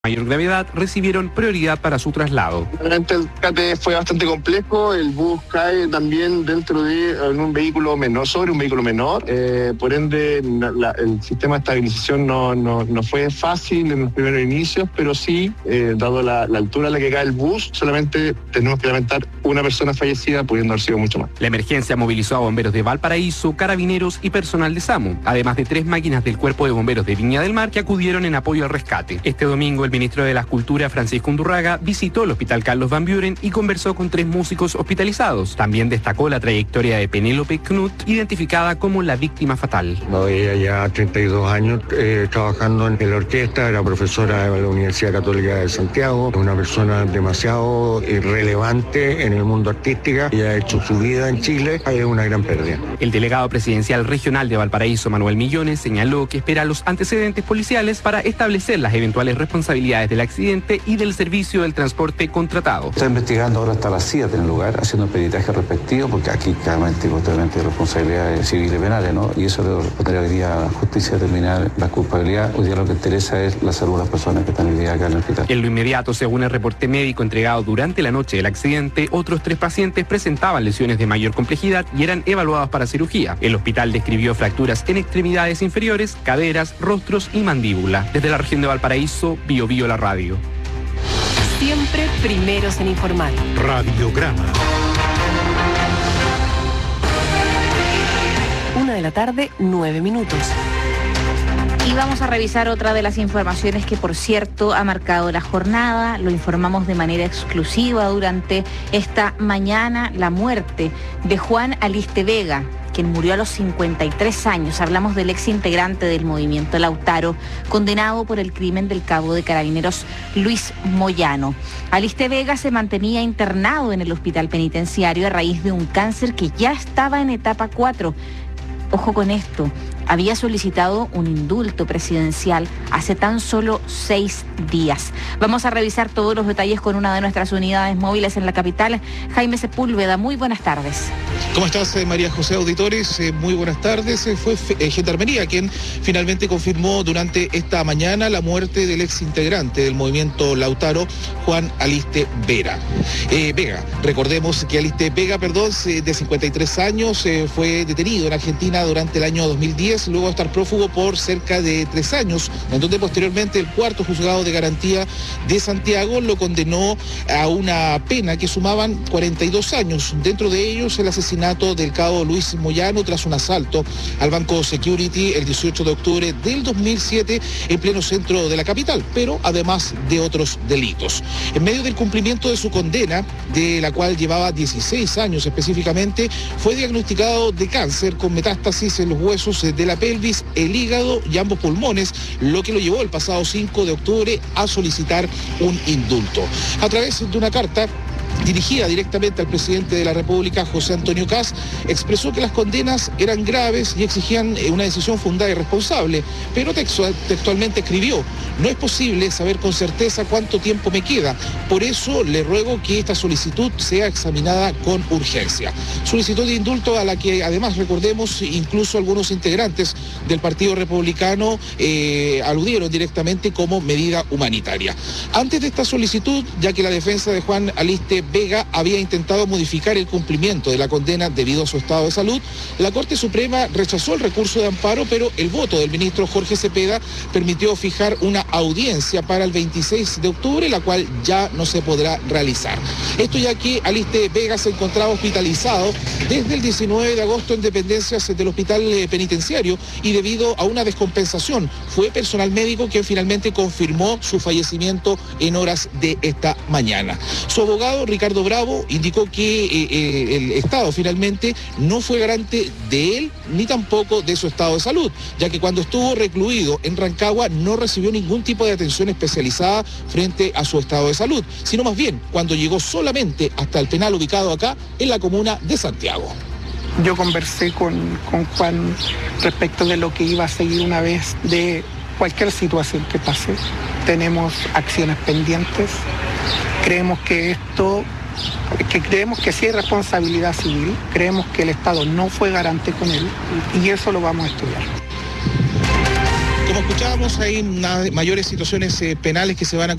mayor gravedad recibieron prioridad para su traslado. Realmente el rescate fue bastante complejo, el bus cae también dentro de un vehículo menor, sobre un vehículo menor, por ende el sistema de estabilización no fue fácil en los primeros inicios, pero sí, dado la altura a la que cae el bus, solamente tenemos que lamentar una persona fallecida, pudiendo haber sido mucho más. La emergencia movilizó a bomberos de Valparaíso, carabineros y personal de SAMU, además de 3 máquinas del Cuerpo de Bomberos de Viña del Mar que acudieron en apoyo al rescate. Este domingo el ministro de la Cultura, Francisco Undurraga, visitó el Hospital Carlos Van Buren y conversó con 3 músicos hospitalizados. También destacó la trayectoria de Penélope Knut, identificada como la víctima fatal. Ella ya 32 años trabajando en la orquesta, era profesora de la Universidad Católica de Santiago, una persona demasiado relevante en el mundo artístico y ha hecho su vida en Chile, es una gran pérdida. El delegado presidencial regional de Valparaíso, Manuel Millones, señaló que espera los antecedentes policiales para establecer las eventuales responsabilidades del accidente y del servicio del transporte contratado. Está investigando, ahora está la CIA en el lugar, haciendo el peritaje respectivo, porque aquí claramente hay responsabilidades civiles y penales, ¿no? Y eso le respondería hoy día a la justicia determinar la culpabilidad. Hoy día lo que interesa es la salud de las personas que están hoy día acá en el hospital. En lo inmediato, según el reporte médico entregado durante la noche del accidente, otros 3 pacientes presentaban lesiones de mayor complejidad y eran evaluados para cirugía. El hospital describió fracturas en extremidades inferiores, caderas, rostros y mandíbula. Desde la región de Valparaíso, Bio la radio. Siempre primeros en informar. Radiograma. 1:09 p.m. Y vamos a revisar otra de las informaciones que, por cierto, ha marcado la jornada. Lo informamos de manera exclusiva durante esta mañana: la muerte de Juan Aliste Vega, quien murió a los 53 años. Hablamos del ex integrante del movimiento Lautaro, condenado por el crimen del cabo de Carabineros Luis Moyano. Aliste Vega se mantenía internado en el hospital penitenciario a raíz de un cáncer que ya estaba en etapa 4. Ojo con esto, había solicitado un indulto presidencial hace tan solo 6 días. Vamos a revisar todos los detalles con una de nuestras unidades móviles en la capital. Jaime Sepúlveda, muy buenas tardes. ¿Cómo estás, María José, auditores? Muy buenas tardes. Fue Gendarmería quien finalmente confirmó durante esta mañana la muerte del ex integrante del movimiento Lautaro, Juan Aliste Vega. Recordemos que Aliste Vega, de 53 años, fue detenido en Argentina durante el año 2010, luego de estar prófugo por cerca de 3 años, en donde posteriormente el 4º juzgado de garantía de Santiago lo condenó a una pena que sumaban 42 años, dentro de ellos el asesinato del cabo Luis Moyano tras un asalto al Banco Security el 18 de octubre del 2007 en pleno centro de la capital, pero además de otros delitos. En medio del cumplimiento de su condena, de la cual llevaba 16 años específicamente, fue diagnosticado de cáncer con metástasis en los huesos de la pelvis, el hígado y ambos pulmones, lo que lo llevó el pasado 5 de octubre a solicitar un indulto. A través de una carta dirigida directamente al presidente de la República, José Antonio Kast, expresó que las condenas eran graves y exigían una decisión fundada y responsable, pero textualmente escribió: no es posible saber con certeza cuánto tiempo me queda, por eso le ruego que esta solicitud sea examinada con urgencia. Solicitud de indulto a la que además, recordemos, incluso algunos integrantes del Partido Republicano aludieron directamente como medida humanitaria. Antes de esta solicitud, ya que la defensa de Juan Aliste Vega había intentado modificar el cumplimiento de la condena debido a su estado de salud, la Corte Suprema rechazó el recurso de amparo, pero el voto del ministro Jorge Cepeda permitió fijar una audiencia para el 26 de octubre, la cual ya no se podrá realizar. Esto ya que Aliste Vega se encontraba hospitalizado desde el 19 de agosto en dependencias del hospital penitenciario y debido a una descompensación fue personal médico quien finalmente confirmó su fallecimiento en horas de esta mañana. Su abogado, Ricardo Bravo, indicó que el Estado finalmente no fue garante de él ni tampoco de su estado de salud, ya que cuando estuvo recluido en Rancagua no recibió ningún tipo de atención especializada frente a su estado de salud, sino más bien cuando llegó solamente hasta el penal ubicado acá en la comuna de Santiago. Yo conversé con Juan respecto de lo que iba a seguir una vez de cualquier situación que pase. Tenemos acciones pendientes. Creemos que sí hay responsabilidad civil, creemos que el Estado no fue garante con él y eso lo vamos a estudiar. Como escuchábamos, hay mayores situaciones penales que se van a